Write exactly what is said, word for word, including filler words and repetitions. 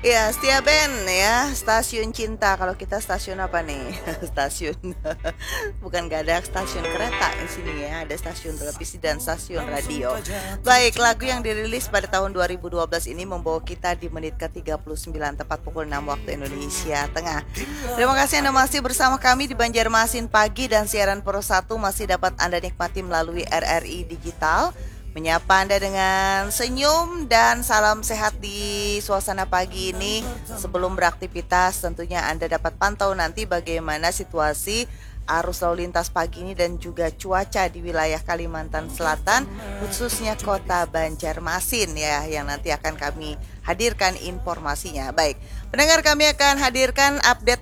Iya, Setia Band ya, stasiun cinta. Kalau kita stasiun apa nih? Stasiun bukan gak ada stasiun kereta di sini ya, ada stasiun televisi dan stasiun radio. Baik, lagu yang dirilis pada tahun dua ribu dua belas ini membawa kita di menit ke tiga puluh sembilan tepat pukul enam waktu Indonesia Tengah. Terima kasih Anda masih bersama kami di Banjarmasin Pagi, dan siaran Pro satu masih dapat Anda nikmati melalui R R I Digital. Menyapa Anda dengan senyum dan salam sehat di suasana pagi ini. Sebelum beraktivitas, tentunya Anda dapat pantau nanti bagaimana situasi arus lalu lintas pagi ini dan juga cuaca di wilayah Kalimantan Selatan, khususnya kota Banjarmasin ya, yang nanti akan kami hadirkan informasinya. Baik, pendengar, kami akan hadirkan update